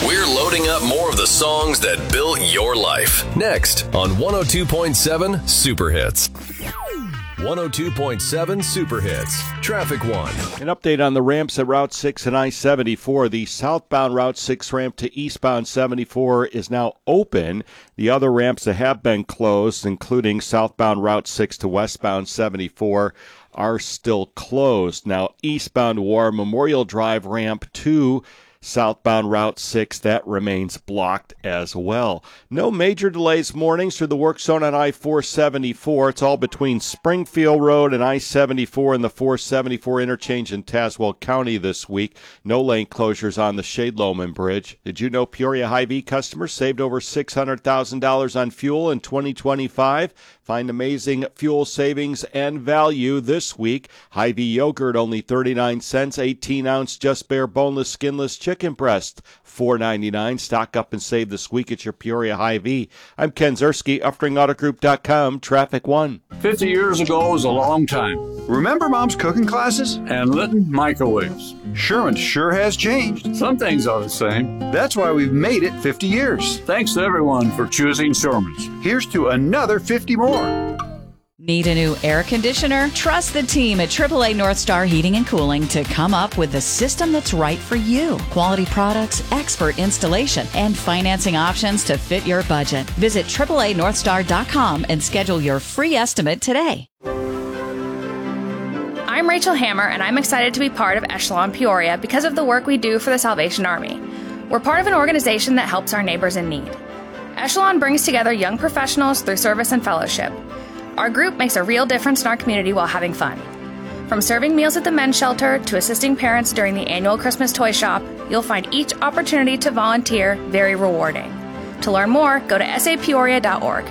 We're loading up more of the songs that built your life. Next on 102.7 Super Hits. 102.7 Super Hits. Traffic One. An update on the ramps at Route 6 and I-74. The southbound Route 6 ramp to eastbound 74 is now open. The other ramps that have been closed, including southbound Route 6 to westbound 74, are still closed. Now, eastbound War Memorial Drive ramp to southbound Route 6, that remains blocked as well. No major delays mornings through the work zone on I-474. It's all between Springfield Road and I-74 and the 474 interchange in Tazewell County this week. No lane closures on the Shade-Loman Bridge. Did you know Peoria Hy-Vee customers saved over $600,000 on fuel in 2025? Find amazing fuel savings and value this week. Hy-Vee yogurt only 39 cents, 18-ounce just bare boneless skinless chicken breast, $4.99. Stock up and save this week at your Peoria Hy-Vee. I'm Ken Zerski, UpteringAutoGroup.com, Traffic One. 50 years ago was a long time. Remember Mom's cooking classes? And Litton microwaves. Sherman sure has changed. Some things are the same. That's why we've made it 50 years. Thanks to everyone for choosing Sherman's. Here's to another 50 more. Need a new air conditioner? Trust the team at AAA North Star Heating and Cooling to come up with the system that's right for you. Quality products, expert installation, and financing options to fit your budget. Visit AAANorthstar.com and schedule your free estimate today. I'm Rachel Hammer, and I'm excited to be part of Echelon Peoria because of the work we do for the Salvation Army. We're part of an organization that helps our neighbors in need. Echelon brings together young professionals through service and fellowship. Our group makes a real difference in our community while having fun. From serving meals at the men's shelter to assisting parents during the annual Christmas toy shop, you'll find each opportunity to volunteer very rewarding. To learn more, go to sapeoria.org.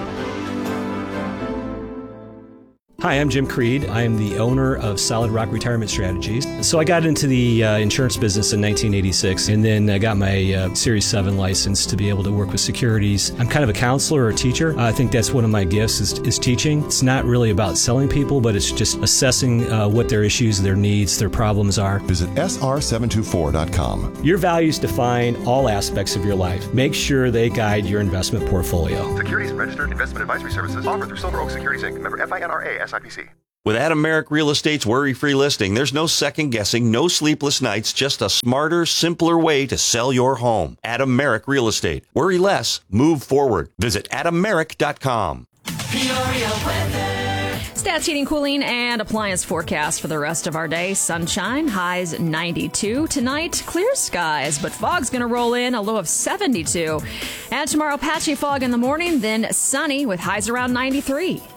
Hi, I'm Jim Creed. I am the owner of Solid Rock Retirement Strategies. So I got into the insurance business in 1986 and then I got my Series 7 license to be able to work with securities. I'm kind of a counselor or a teacher. I think that's one of my gifts is teaching. It's not really about selling people, but it's just assessing what their issues, their needs, their problems are. Visit sr724.com. Your values define all aspects of your life. Make sure they guide your investment portfolio. Securities registered investment advisory services offered through Silver Oak Securities Inc. Member FINRA SIPC. With Adam Merrick Real Estate's worry-free listing, there's no second-guessing, no sleepless nights, just a smarter, simpler way to sell your home. Adam Merrick Real Estate. Worry less, move forward. Visit AdamMerrick.com. Peoria weather. Stats, heating, cooling, and appliance forecast for the rest of our day. Sunshine, highs 92. Tonight, clear skies, but fog's going to roll in, a low of 72. And tomorrow, patchy fog in the morning, then sunny with highs around 93.